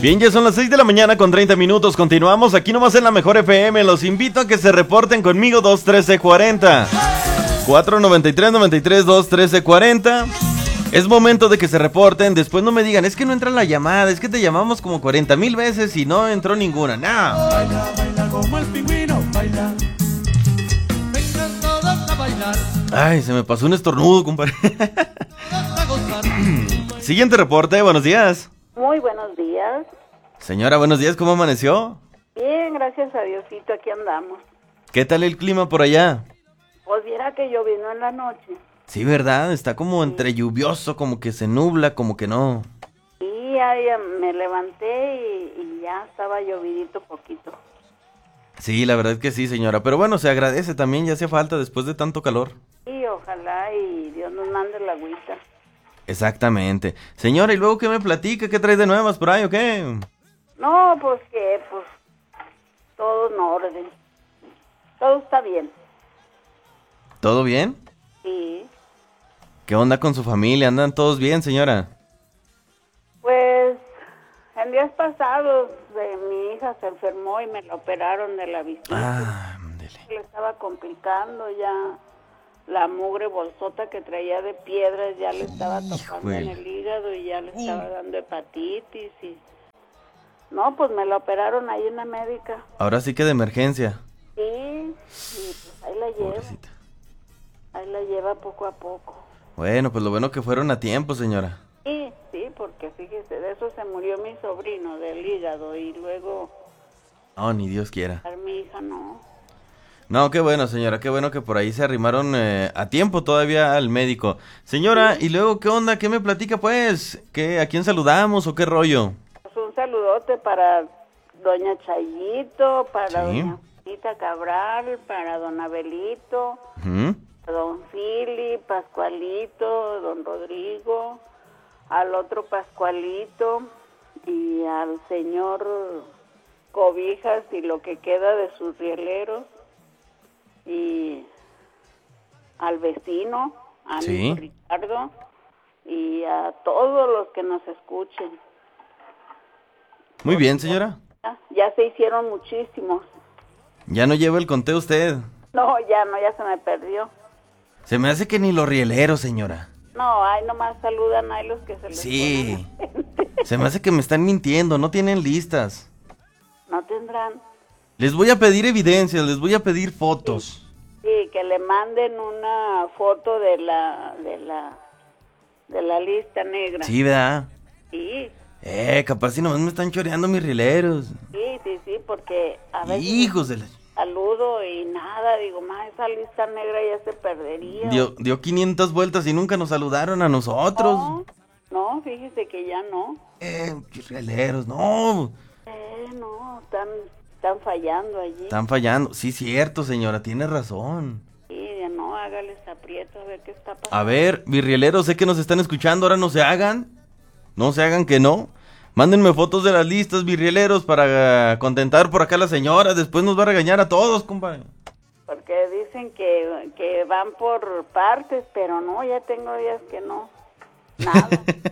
Bien, ya son las 6 de la mañana con 30 minutos. Continuamos aquí nomás en la Mejor FM. Los invito a que se reporten conmigo 213-40. 493-93-213-40. Es momento de que se reporten. Después no me digan, es que no entra la llamada. Es que te llamamos como 40,000 veces y no entró ninguna. No. Baila, baila como el pingüino, baila. Vengan todos a bailar. Ay, se me pasó un estornudo, compadre. A gozar. Siguiente reporte, buenos días. Muy buenos días. Señora, buenos días, ¿cómo amaneció? Bien, gracias a Diosito, aquí andamos. ¿Qué tal el clima por allá? Pues viera que llovió en la noche. Sí, ¿verdad? Está como entre lluvioso, como que se nubla, como que no. Y ya me levanté y ya estaba llovidito poquito. Sí, la verdad es que sí, señora. Pero bueno, se agradece también, ya hace falta después de tanto calor. Y ojalá y Dios nos mande la agüita. Exactamente. Señora, ¿y luego qué me platica? ¿Qué trae de nuevas por ahí o qué? No, pues todo en orden. Todo está bien. ¿Todo bien? Sí. ¿Qué onda con su familia? ¿Andan todos bien, señora? Pues en días pasados mi hija se enfermó y me la operaron de la vesícula. Ah, ándele. Le estaba complicando ya. La mugre bolsota que traía de piedras ya le estaba tocando en el hígado y ya le estaba dando hepatitis y... No, pues me la operaron ahí en la médica. Ahora sí que de emergencia. Sí, y pues ahí la lleva. Pobrecita. Ahí la lleva poco a poco. Bueno, pues lo bueno que fueron a tiempo, señora. Sí, porque fíjese, de eso se murió mi sobrino, del hígado, y luego... No, ni Dios quiera. Mi hija no. No, qué bueno, señora, qué bueno que por ahí se arrimaron a tiempo todavía al médico. Señora, ¿y luego qué onda? ¿Qué me platica, pues? ¿A quién saludamos o qué rollo? Pues un saludote para doña Chayito, para Sí. doña Juanita Cabral, para don Abelito, Ujú. don Fili, Pascualito, don Rodrigo, al otro Pascualito y al señor Cobijas y lo que queda de sus rieleros y al vecino, a Sí. mi Ricardo y a todos los que nos escuchen. Muy bien, señora. Ya se hicieron muchísimos. Ya no lleva el conteo usted. No, ya se me perdió. Se me hace que ni los rieleros, señora. No, ahí nomás saludan ahí los que se les Sí. pone la gente. Se me hace que me están mintiendo, no tienen listas. No tendrán. Les voy a pedir evidencias, les voy a pedir fotos. Sí, que le manden una foto de la lista negra. Sí, ¿verdad? Sí, Capaz si nomás me están choreando mis rieleros. sí, porque a veces Hijos de la... saludo y nada, digo, más esa lista negra ya se perdería. Dio 500 vueltas y nunca nos saludaron a nosotros. No, fíjese que ya no. Rieleros, no. No, están fallando allí. Están fallando. Sí, cierto, señora, tiene razón. Sí, no, hágales aprieto a ver qué está pasando. A ver, virrieleros, sé que nos están escuchando, ahora no se hagan. No se hagan que no. Mándenme fotos de las listas, virrieleros, para contentar por acá a la señora. Después nos va a regañar a todos, compadre. Porque dicen que van por partes, pero no, ya tengo días que no. Nada.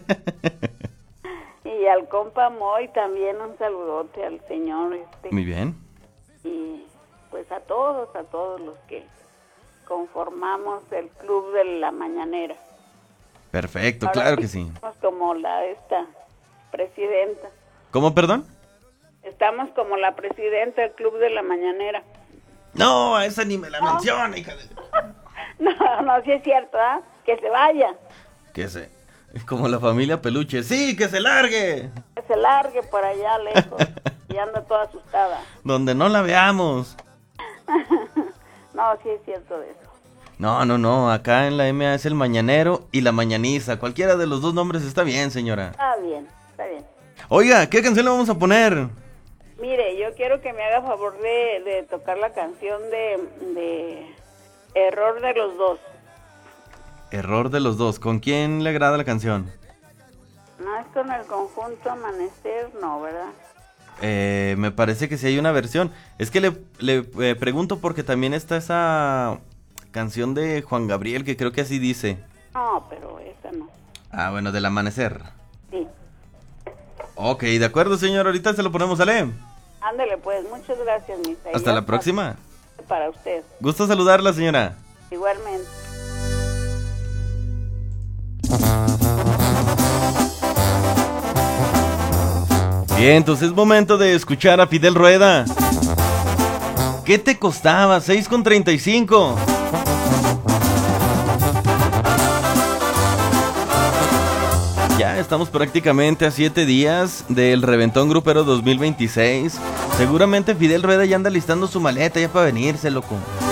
Y al compa Moy también un saludote al señor Muy bien. y pues a todos los que conformamos el club de la mañanera. Perfecto, Ahora claro que sí. Estamos como esta presidenta. ¿Cómo, perdón? Estamos como la presidenta del club de la mañanera. No, a esa ni me la menciona, hija de... No, sí es cierto, ¿ah? Que se vaya. Es como la familia Peluche. ¡Sí, que se largue! Que se largue por allá lejos. Y anda toda asustada. Donde no la veamos. No, sí es cierto de eso. No. Acá en la MA es el mañanero y la mañaniza. Cualquiera de los dos nombres está bien, señora. Está bien. Oiga, ¿qué canción le vamos a poner? Mire, yo quiero que me haga favor de tocar la canción de Error de los Dos. Error de los dos. ¿Con quién le agrada la canción? No es con el conjunto Amanecer, no, ¿verdad? Me parece que sí hay una versión. Es que le pregunto porque también está esa canción de Juan Gabriel que creo que así dice. No, pero esa no. Ah, bueno, del amanecer. Sí. Ok, de acuerdo, señor. Ahorita se lo ponemos, ¿sale? Ándele, pues, muchas gracias, Misael. Hasta la próxima. Para usted. Gusto saludarla, señora. Igualmente. Bien, entonces es momento de escuchar a Fidel Rueda. ¿Qué te costaba? 6.35. Ya estamos prácticamente a 7 días del Reventón Grupero 2026. Seguramente Fidel Rueda ya anda listando su maleta ya para venirse, loco.